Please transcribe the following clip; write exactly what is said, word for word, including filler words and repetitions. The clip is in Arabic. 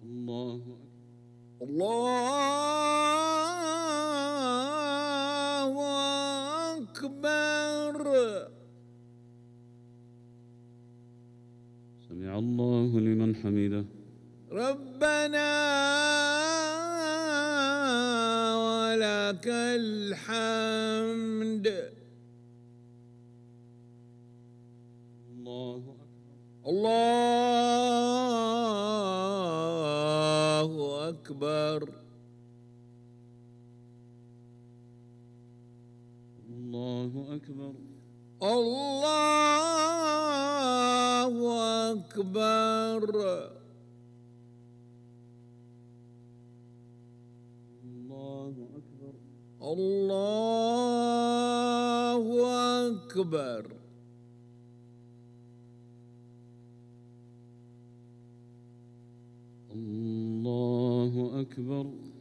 الله الله أكبر. سمع الله لمن حمده. ربنا ولك الحمد. الله الله أكبر. الله أكبر. الله أكبر. الله أكبر. الله أكبر. الله أكبر.